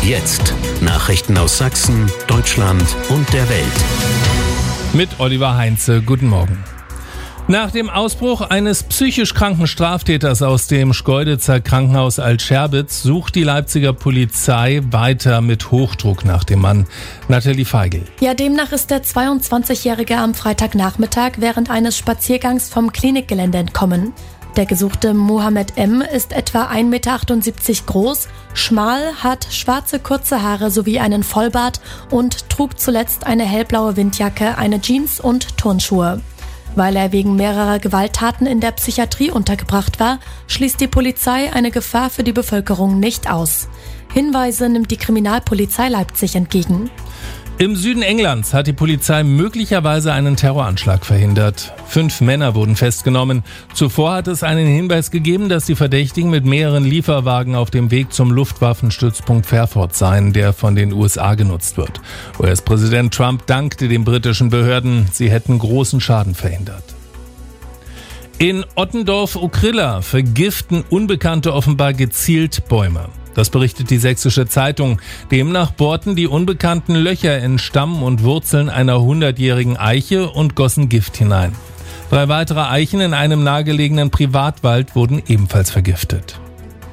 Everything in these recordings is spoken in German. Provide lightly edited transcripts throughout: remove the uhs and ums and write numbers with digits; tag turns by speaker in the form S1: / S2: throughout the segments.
S1: Jetzt Nachrichten aus Sachsen, Deutschland und der Welt.
S2: Mit Oliver Heinze, guten Morgen. Nach dem Ausbruch eines psychisch kranken Straftäters aus dem Schkeuditzer Krankenhaus Alt-Scherbitz sucht die Leipziger Polizei weiter mit Hochdruck nach dem Mann. Nathalie Feigl.
S3: Ja, demnach ist der 22-Jährige am Freitagnachmittag während eines Spaziergangs vom Klinikgelände entkommen. Der gesuchte Mohammed M. ist etwa 1,78 Meter groß, schmal, hat schwarze kurze Haare sowie einen Vollbart und trug zuletzt eine hellblaue Windjacke, eine Jeans und Turnschuhe. Weil er wegen mehrerer Gewalttaten in der Psychiatrie untergebracht war, schließt die Polizei eine Gefahr für die Bevölkerung nicht aus. Hinweise nimmt die Kriminalpolizei Leipzig entgegen.
S2: Im Süden Englands hat die Polizei möglicherweise einen Terroranschlag verhindert. 5 Männer wurden festgenommen. Zuvor hat es einen Hinweis gegeben, dass die Verdächtigen mit mehreren Lieferwagen auf dem Weg zum Luftwaffenstützpunkt Fairford seien, der von den USA genutzt wird. US-Präsident Trump dankte den britischen Behörden, sie hätten großen Schaden verhindert. In Ottendorf-Okrilla vergiften Unbekannte offenbar gezielt Bäume. Das berichtet die Sächsische Zeitung. Demnach bohrten die Unbekannten Löcher in Stamm und Wurzeln einer 100-jährigen Eiche und gossen Gift hinein. 3 weitere Eichen in einem nahegelegenen Privatwald wurden ebenfalls vergiftet.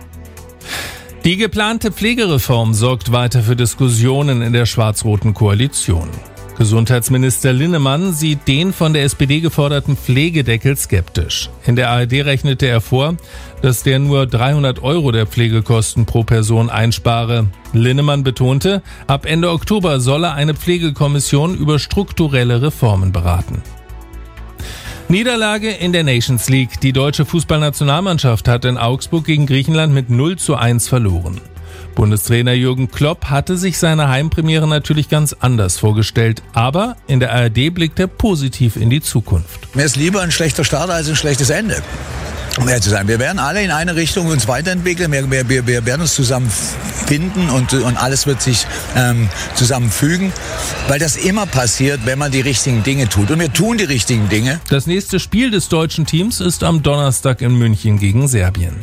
S2: Die geplante Pflegereform sorgt weiter für Diskussionen in der schwarz-roten Koalition. Gesundheitsminister Linnemann sieht den von der SPD geforderten Pflegedeckel skeptisch. In der ARD rechnete er vor, dass der nur 300 € der Pflegekosten pro Person einspare. Linnemann betonte, ab Ende Oktober solle eine Pflegekommission über strukturelle Reformen beraten. Niederlage in der Nations League. Die deutsche Fußballnationalmannschaft hat in Augsburg gegen Griechenland mit 0:1 verloren. Bundestrainer Jürgen Klopp hatte sich seine Heimpremiere natürlich ganz anders vorgestellt, aber in der ARD blickt er positiv in die Zukunft.
S4: Mir ist lieber ein schlechter Start als ein schlechtes Ende. Um ehrlich zu sein, wir werden alle in eine Richtung uns weiterentwickeln, wir werden uns zusammenfinden und alles wird sich zusammenfügen, weil das immer passiert, wenn man die richtigen Dinge tut. Und wir tun die richtigen Dinge.
S2: Das nächste Spiel des deutschen Teams ist am Donnerstag in München gegen Serbien.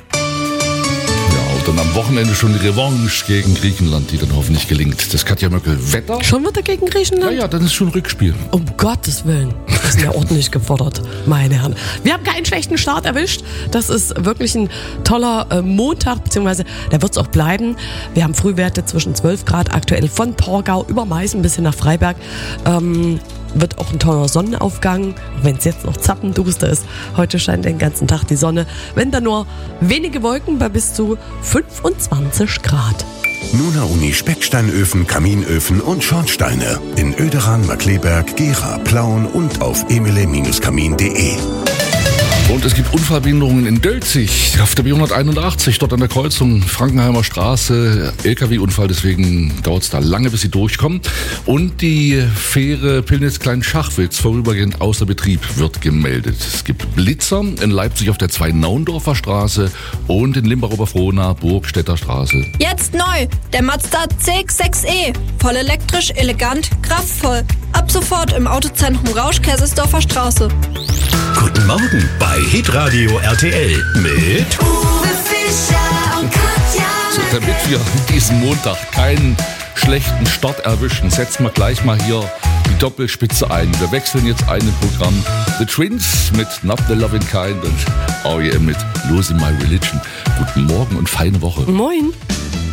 S5: Dann am Wochenende schon die Revanche gegen Griechenland, die dann hoffentlich gelingt. Das Katja Möckel Wetter.
S6: Schon wieder gegen Griechenland?
S5: Ja, dann ist schon Rückspiel.
S6: Um Gottes Willen. Das ist ja ordentlich gefordert, meine Herren. Wir haben keinen schlechten Start erwischt. Das ist wirklich ein toller Montag, beziehungsweise der wird es auch bleiben. Wir haben Frühwerte zwischen 12 Grad aktuell von Torgau über Meißen bis hin nach Freiberg. Wird auch ein toller Sonnenaufgang, wenn es jetzt noch zappenduster ist. Heute scheint den ganzen Tag die Sonne, wenn da nur wenige Wolken bei bis zu 25 Grad.
S1: Nuna Uni Specksteinöfen, Kaminöfen und Schornsteine in Oederan, Markleberg, Gera, Plauen und auf emile-kamin.de.
S5: Und es gibt Unfallbehinderungen in Dölzig auf der B181, dort an der Kreuzung Frankenheimer Straße. LKW-Unfall, deswegen dauert es da lange, bis sie durchkommen. Und die Fähre Pillnitz-Klein-Schachwitz vorübergehend außer Betrieb wird gemeldet. Es gibt Blitzer in Leipzig auf der 2 Naundorfer Straße und in Limbach-Oberfrohna Burgstädter Straße.
S7: Jetzt neu, der Mazda CX-6e. Voll elektrisch, elegant, kraftvoll. Ab sofort im Autozentrum Rausch-Kaisersdorfer Straße.
S1: Guten Morgen bei Hitradio RTL mit
S8: Uwe Fischer und Katja.
S5: So, damit wir diesen Montag keinen schlechten Start erwischen, setzen wir gleich mal hier die Doppelspitze ein. Wir wechseln jetzt ein im Programm. The Twins mit Not the Loving Kind und R.E.M. mit Losing My Religion. Guten Morgen und feine Woche.
S6: Moin.